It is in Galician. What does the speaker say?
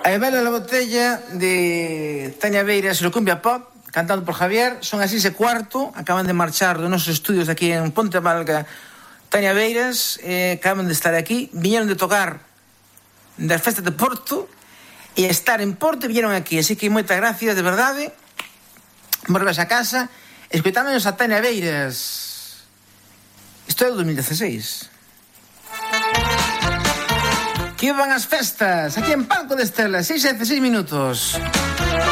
A Vela la Botella de Tania Beiras e Cumbia Pop, cantado por Javier. Son as 6:15, acaban de marchar dos nosos estudios aquí en Ponte Malga Tania Beiras, acaban de estar aquí, viñeron de tocar das festas de Porto e estar en Porto e viñeron aquí, así que moitas gracias, de verdade. Volves a casa, escoitámonos a Tania Beiras. Isto é do 2016. Que van as festas aquí en Palco de Estela, 6:16 minutos.